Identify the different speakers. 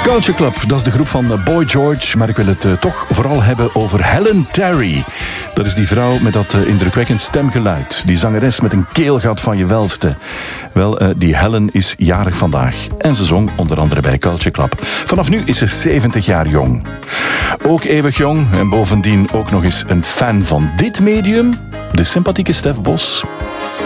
Speaker 1: Culture Club, dat is de groep van Boy George, maar ik wil het toch vooral hebben over Helen Terry. Dat is die vrouw met dat indrukwekkend stemgeluid. Die zangeres met een keelgat van je welste. Wel, die Helen is jarig vandaag. En ze zong onder andere bij Culture Club. Vanaf nu is ze 70 jaar jong. Ook eeuwig jong en bovendien ook nog eens een fan van dit medium. De sympathieke Stef Bos.